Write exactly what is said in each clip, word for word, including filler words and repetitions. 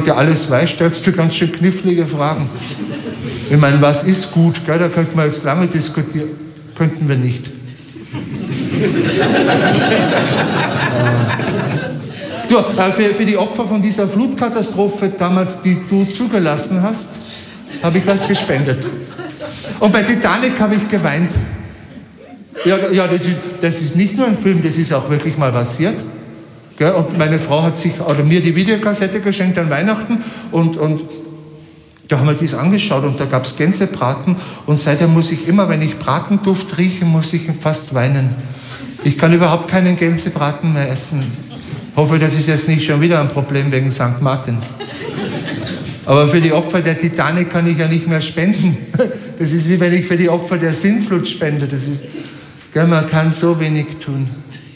heute alles weiß, stellst du ganz schön knifflige Fragen. Ich meine, was ist gut? Gell? Da könnten wir jetzt lange diskutieren. Könnten wir nicht. Du, für, für die Opfer von dieser Flutkatastrophe damals, die du zugelassen hast, habe ich was gespendet. Und bei Titanic habe ich geweint. Ja, ja das, ist, das ist nicht nur ein Film, das ist auch wirklich mal passiert. Gell? Und meine Frau hat sich, oder mir die Videokassette geschenkt an Weihnachten und, und da haben wir das angeschaut und da gab es Gänsebraten und seitdem muss ich immer, wenn ich Bratenduft rieche, muss ich fast weinen. Ich kann überhaupt keinen Gänsebraten mehr essen. Ich hoffe, das ist jetzt nicht schon wieder ein Problem wegen Sankt Martin. Aber für die Opfer der Titanic kann ich ja nicht mehr spenden. Das ist wie wenn ich für die Opfer der Sintflut spende. Das ist, gell, man kann so wenig tun.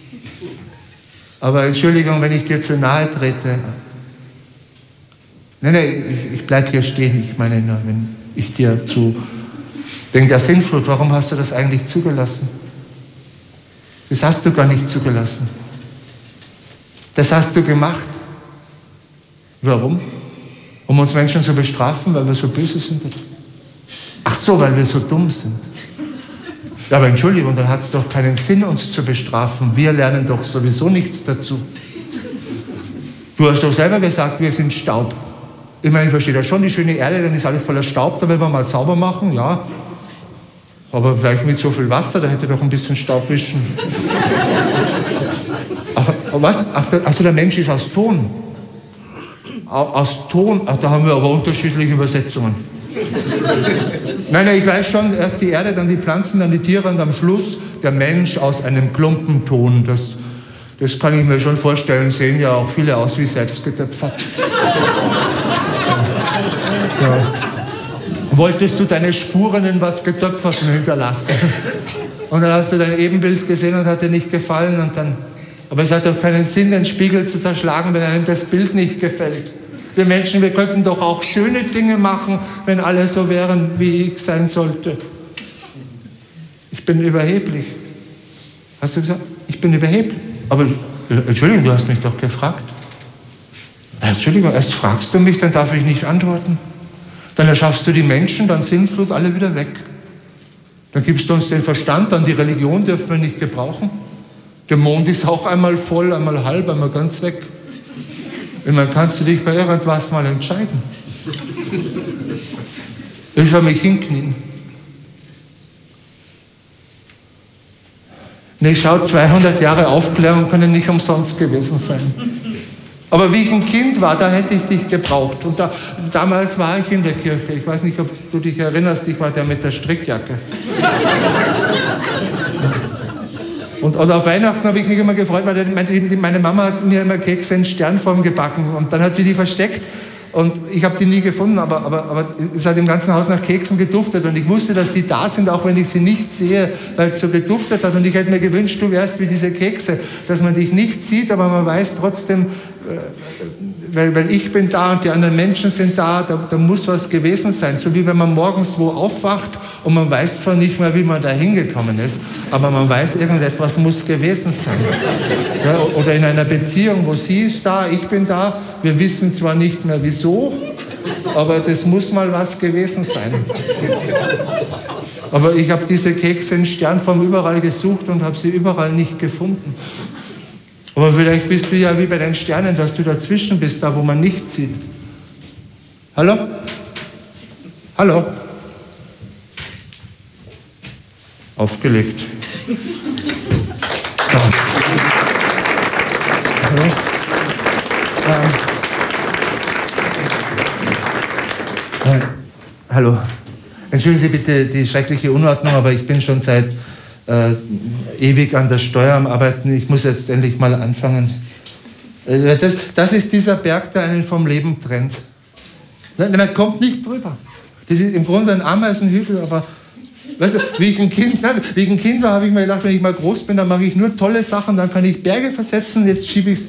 Aber Entschuldigung, wenn ich dir zu nahe trete. Nein, nein, ich, ich bleib hier stehen. Ich meine nur, wenn ich dir zu... Wegen der Sintflut, warum hast du das eigentlich zugelassen? Das hast du gar nicht zugelassen. Das hast du gemacht. Warum? Um uns Menschen zu bestrafen, weil wir so böse sind? Ach so, weil wir so dumm sind. Ja, aber Entschuldigung, dann hat es doch keinen Sinn, uns zu bestrafen. Wir lernen doch sowieso nichts dazu. Du hast doch selber gesagt, wir sind Staub. Ich meine, ich verstehe das schon, die schöne Erde, dann ist alles voller Staub, da will man mal sauber machen, ja. Aber vielleicht mit so viel Wasser, da hätte doch ein bisschen Staub wischen. Ach, was? Ach, also der Mensch ist aus Ton. Aus Ton, ach, da haben wir aber unterschiedliche Übersetzungen. Nein, nein, ich weiß schon, erst die Erde, dann die Pflanzen, dann die Tiere und am Schluss der Mensch aus einem Klumpenton. Das, das kann ich mir schon vorstellen, sehen ja auch viele aus wie selbstgetöpfert. Ja. Wolltest du deine Spuren in was Getöpferten hinterlassen? Und dann hast du dein Ebenbild gesehen und hat dir nicht gefallen. Und dann, aber es hat doch keinen Sinn, den Spiegel zu zerschlagen, wenn einem das Bild nicht gefällt. Wir Menschen, wir könnten doch auch schöne Dinge machen, wenn alle so wären, wie ich sein sollte. Ich bin überheblich. Hast du gesagt? Ich bin überheblich. Aber, Entschuldigung, du hast mich doch gefragt. Entschuldigung, erst fragst du mich, dann darf ich nicht antworten. Dann erschaffst du die Menschen, dann Sintflut, alle wieder weg. Dann gibst du uns den Verstand, dann die Religion dürfen wir nicht gebrauchen. Der Mond ist auch einmal voll, einmal halb, einmal ganz weg. Ich meine, kannst du dich bei irgendwas mal entscheiden? Ich soll mich hinknien. Nee, schau, zweihundert Jahre Aufklärung können nicht umsonst gewesen sein. Aber wie ich ein Kind war, da hätte ich dich gebraucht. Und da, damals war ich in der Kirche. Ich weiß nicht, ob du dich erinnerst, ich war der mit der Strickjacke. Und, und auf Weihnachten habe ich mich immer gefreut, weil meine, meine Mama hat mir immer Kekse in Sternform gebacken. Und dann hat sie die versteckt. Und ich habe die nie gefunden, aber, aber, aber es hat im ganzen Haus nach Keksen geduftet. Und ich wusste, dass die da sind, auch wenn ich sie nicht sehe, weil es so geduftet hat. Und ich hätte mir gewünscht, du wärst wie diese Kekse, dass man dich nicht sieht, aber man weiß trotzdem, weil, weil ich bin da und die anderen Menschen sind da, da, da muss was gewesen sein. So wie wenn man morgens wo aufwacht und man weiß zwar nicht mehr, wie man da hingekommen ist, aber man weiß, irgendetwas muss gewesen sein. Ja, oder in einer Beziehung, wo sie ist da, ich bin da, wir wissen zwar nicht mehr wieso, aber das muss mal was gewesen sein. Aber ich habe diese Kekse in Sternform überall gesucht und habe sie überall nicht gefunden. Aber vielleicht bist du ja wie bei den Sternen, dass du dazwischen bist, da wo man nichts sieht. Hallo? Hallo? Aufgelegt. Ja. Hallo? Ähm. Äh, hallo. Entschuldigen Sie bitte die schreckliche Unordnung, aber ich bin schon seit Äh, ewig an der Steuer am Arbeiten. Ich muss jetzt endlich mal anfangen. Äh, das, das ist dieser Berg, der einen vom Leben trennt. Man kommt nicht drüber. Das ist im Grunde ein Ameisenhügel, aber weißt du, wie ich ein Kind, nein, wie ich ein Kind war, habe ich mir gedacht, wenn ich mal groß bin, dann mache ich nur tolle Sachen, dann kann ich Berge versetzen, jetzt schiebe ich es.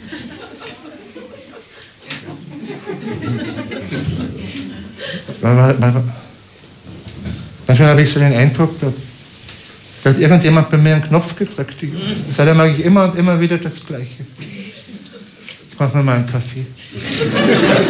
Manchmal habe ich so den Eindruck, dass Da hat irgendjemand bei mir einen Knopf gedrückt. Seitdem mache ich immer und immer wieder das Gleiche. Ich mache mir mal einen Kaffee.